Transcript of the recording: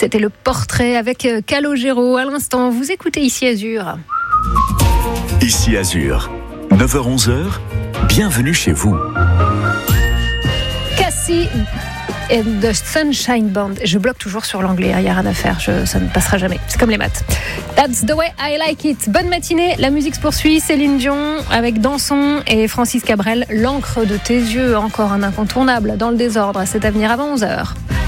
C'était le portrait avec Calogero. À l'instant, vous écoutez Ici Azur. Ici Azur, 9h-11h, bienvenue chez vous. Cassie et The Sunshine Band. Je bloque toujours sur l'anglais, il n'y a rien à faire, ça ne passera jamais. C'est comme les maths. That's the way I like it. Bonne matinée, la musique se poursuit. Céline Dion avec Danson et Francis Cabrel. L'encre de tes yeux, encore un incontournable dans le désordre. C'est à venir avant 11h.